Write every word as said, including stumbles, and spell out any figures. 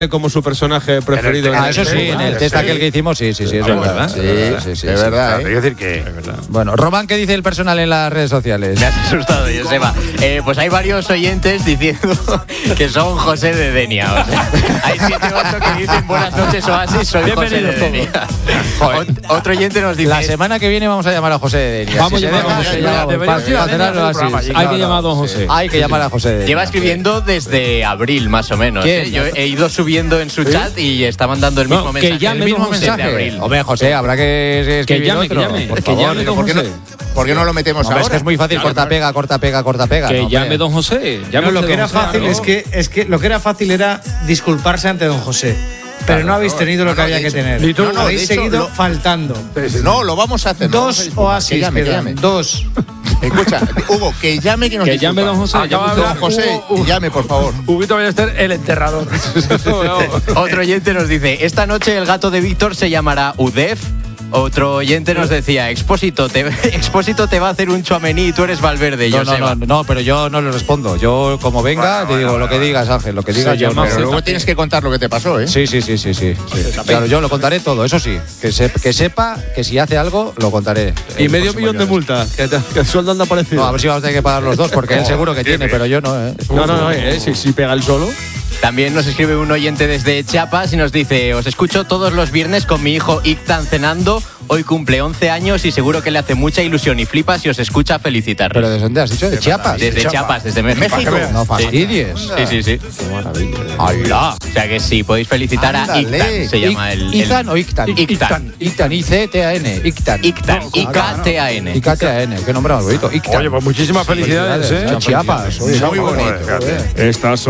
como su personaje preferido. Ah, eso sí, en el test aquel que hicimos, sí, sí, sí, es verdad. Sí, sí, sí, es verdad. Es decir que. Bueno, Román, ¿qué dice el personal en las redes sociales? Me has asustado, Joseba. Eh, pues hay varios oyentes diciendo que son José de Denia. O sea, hay siete u ocho que dicen buenas noches, Oasis, soy José de Denia. Ot- otro oyente nos dice... La semana que viene vamos a llamar a José de Denia. Vamos si a llamar a José. Deja, Deberíamos ir a Denia. Hay que llamar a don José. Hay que llamar a José de Denia. Lleva escribiendo desde abril, más o menos. ¿Quién? ¿eh? Yo he ido subiendo en su chat y está mandando el mismo No, mensaje. que llame el mismo don José. mensaje de abril. Hombre, José, habrá que escribir Que llame, otro. que llame. Por Que favor. llame don ¿Por qué no, José. ¿por qué no lo metemos Hombre, ahora? es que es muy fácil, corta pega, corta pega, corta pega. Que no, llame hombre. don José. Llame No, lo usted, que era don José, fácil ¿no? es que, es que lo que era fácil era disculparse ante don José. Pero Claro, no habéis no, tenido lo no, que no, había de que hecho- tener. Ni tú, no, habéis de hecho, seguido lo- faltando. No, lo vamos a hacer. no vamos a Dos disculpar. oasis Que llame, que quedan. llame. Dos. Escucha, Hugo, que llame que nos Que disculpa. llame don José. Acaba de hablar José, Hugo, Hugo. llame, por favor. Huguito Ballester, el enterrador. Otro oyente nos dice, esta noche el gato de Víctor se llamará Udef. Otro oyente nos decía, Expósito te, Expósito te va a hacer un Tchouaméni y tú eres Valverde, No, no, Joseba. no, no, pero yo no le respondo. Yo, como venga, te digo lo que digas, Ángel, lo que digas. yo no. Pero luego tienes que contar lo que te pasó, ¿eh? Sí, sí, sí, sí, sí. sí. Claro, yo lo contaré todo, eso sí. Que, se- que sepa que si hace algo, lo contaré. Y El medio próximo millón de viernes. multa. Que, te- que el sueldo anda parecido. No, a ver si vamos a tener que pagar los dos, porque él seguro que tiene, pero yo no, ¿eh? No, no, no, eh, si, si pega el solo. También nos escribe un oyente desde Chiapas y nos dice, os escucho todos los viernes con mi hijo Ictan cenando. Hoy cumple once años y seguro que le hace mucha ilusión y flipa si os escucha felicitar. ¿Pero desde dónde has dicho? ¿De Chiapas? Desde Chiapas, desde México. México. No fastidies. Sí, sí, sí. Qué maravilla. ¡Hala! O sea que sí, podéis felicitar a Ándale. Ictan, se llama el... el- ¿Ictan o Ictan? Ictan. Ictan, I C T A N. Ictan. Ictan, I K T A N. I K T A N. Qué nombre más bonito. Ictan. Oye, pues muchísimas felicidades, ¿eh? A Chiapas. Oye, Muy joder, bonito. joder. Estas